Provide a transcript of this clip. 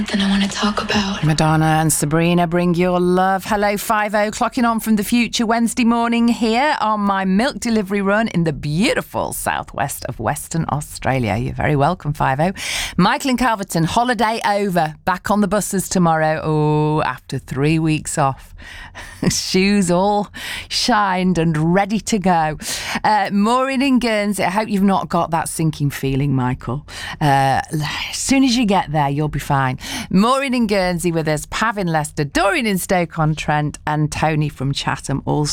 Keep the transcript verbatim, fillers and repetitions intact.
Something I want to talk about. Madonna and Sabrina, bring your love. Hello, five oh, clocking on from the future Wednesday morning here on my milk delivery run in the beautiful southwest of Western Australia. You're very welcome, five oh. Michael and Calverton, holiday over. Back on the buses tomorrow. Oh, after three weeks off. Shoes all shined and ready to go. Uh, Maureen in Guernsey. I hope you've not got that sinking feeling, Michael. Uh, as soon as you get there, you'll be fine. Maureen in Guernsey with us, Pav in Leicester, Dorian in Stoke-on-Trent and Tony from Chatham all